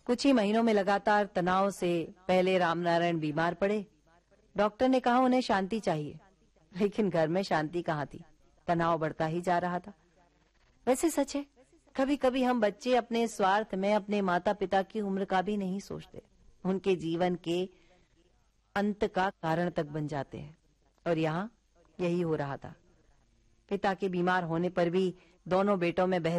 कुछ ही महीनों में लगातार तनाव से पहले रामनारायण बीमार पड़े। डॉक्टर ने कहा उन्हें शांति चाहिए, लेकिन घर में शांति कहाँ थी, तनाव बढ़ता ही जा रहा था। वैसे सच है, कभी कभी हम बच्चे अपने स्वार्थ में अपने माता पिता की उम्र का भी नहीं सोचते, उनके जीवन के अंत का कारण तक बन जाते हैं। और यहाँ यही हो रहा था। पिता के बीमार होने पर भी दोनों बेटों में बहस